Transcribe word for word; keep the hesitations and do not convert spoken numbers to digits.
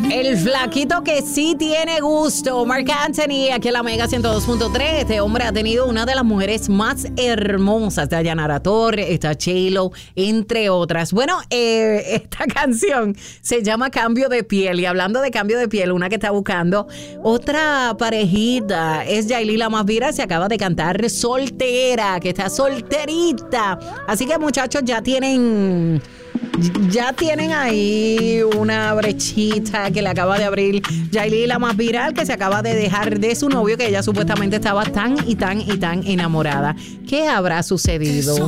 El flaquito que sí tiene gusto, Marc Anthony, aquí en la Mega ciento dos punto tres. Este hombre ha tenido una de las mujeres más hermosas. Está Yanara Torres, está J-Lo, entre otras. Bueno, eh, esta canción se llama Cambio de Piel. Y hablando de cambio de piel, una que está buscando otra parejita es Yailin La Más Viral. Se acaba de cantar Soltera, que está solterita. Así que, muchachos, ya tienen... Ya tienen ahí una brechita que le acaba de abrir Yailin La Más Viral, que se acaba de dejar de su novio, que ella supuestamente estaba tan y tan y tan enamorada. ¿Qué habrá sucedido?